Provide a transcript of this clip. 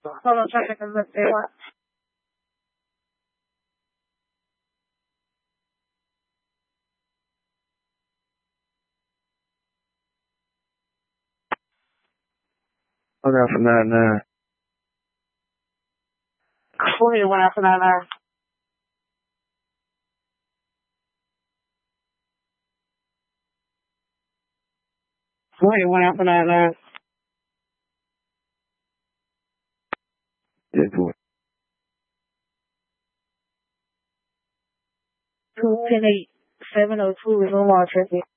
Hold on, trying to look there. Look out for 99. Go ahead, 1 out for 99. Go ahead, 1 out for 99. Deadpool. 210-8, 702 is on law traffic.